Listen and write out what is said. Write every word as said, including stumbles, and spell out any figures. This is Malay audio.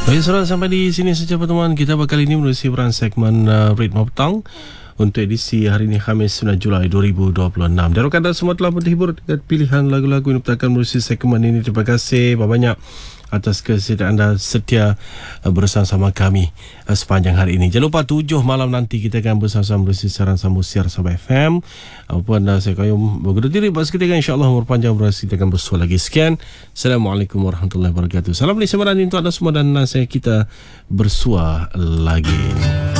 Baik, saudara, sampai di sini saja pertemuan kita kali ini menerusi peran segmen uh, Ritme Petang untuk edisi hari ini Khamis sembilan Julai dua ribu dua puluh enam. Dan rakan anda semua telah terhibur dengan pilihan lagu-lagu yang diputarkan menerusi segmen ini. Terima kasih banyak atas kesediaan anda setia uh, bersama-sama kami uh, sepanjang hari ini. Jangan lupa tujuh malam nanti kita akan bersama-sama menerusi siaran sambung siar Sabah F M. Apapun anda saya kayum bergerak diri bahas kita insya-Allah umur panjang berhasil kita akan bersua lagi. Sekian. Assalamualaikum warahmatullahi wabarakatuh. Salam di sebaran untuk anda semua dan saya kita bersua lagi.